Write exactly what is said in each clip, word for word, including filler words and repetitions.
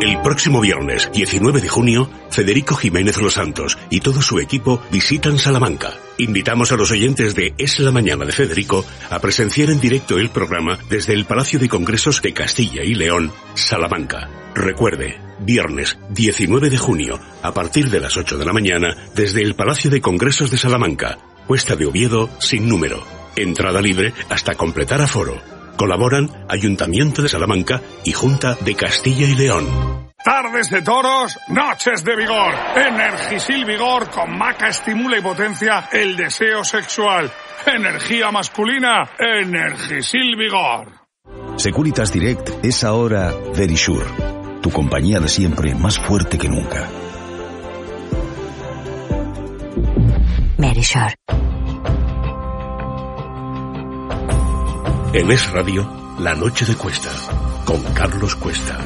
El próximo viernes, diecinueve de junio, Federico Jiménez Los Santos y todo su equipo visitan Salamanca. Invitamos a los oyentes de Es la Mañana de Federico a presenciar en directo el programa desde el Palacio de Congresos de Castilla y León, Salamanca. Recuerde, viernes diecinueve de junio, a partir de las ocho de la mañana, desde el Palacio de Congresos de Salamanca, Cuesta de Oviedo, sin número. Entrada libre hasta completar aforo. Colaboran Ayuntamiento de Salamanca y Junta de Castilla y León. Tardes de toros, noches de vigor. Energisil Vigor con maca estimula y potencia el deseo sexual. Energía masculina, Energisil Vigor. Securitas Direct es ahora Verisure, tu compañía de siempre más fuerte que nunca. Verisure. En Es Radio, La Noche de Cuesta, con Carlos Cuesta.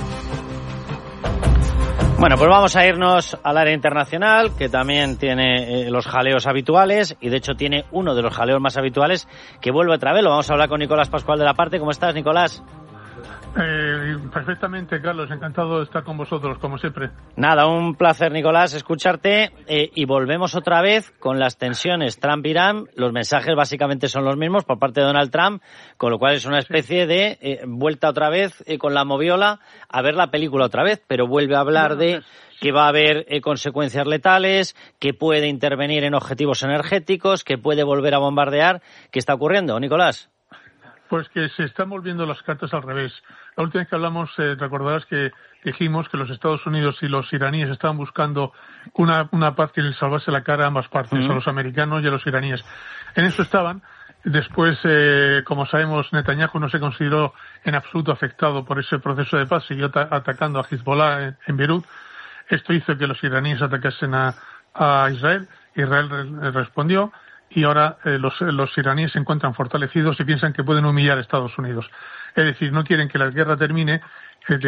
Bueno, pues vamos a irnos al área internacional, que también tiene eh, los jaleos habituales, y de hecho tiene uno de los jaleos más habituales, que vuelve otra vez. Lo vamos a hablar con Nicolás Pascual de la Parte. ¿Cómo estás, Nicolás? Eh, perfectamente, Carlos, encantado de estar con vosotros, como siempre. Nada, un placer, Nicolás, escucharte, eh, y volvemos otra vez con las tensiones Trump-Irán. Los mensajes básicamente son los mismos por parte de Donald Trump, con lo cual es una especie de eh, vuelta otra vez eh, con la moviola a ver la película otra vez, pero vuelve a hablar de que va a haber eh, consecuencias letales, que puede intervenir en objetivos energéticos, que puede volver a bombardear. ¿Qué está ocurriendo, Nicolás? Pues que se están volviendo las cartas al revés. La última vez que hablamos, eh, recordarás que dijimos que los Estados Unidos y los iraníes estaban buscando una, una paz que les salvase la cara a ambas partes, uh-huh. a los americanos y a los iraníes. En eso estaban. Después, eh, como sabemos, Netanyahu no se consideró en absoluto afectado por ese proceso de paz, siguió ta- atacando a Hezbollah en, en Beirut. Esto hizo que los iraníes atacasen a, a Israel. Israel re- respondió. Y ahora eh, los, los iraníes se encuentran fortalecidos y piensan que pueden humillar a Estados Unidos. Es decir, no quieren que la guerra termine,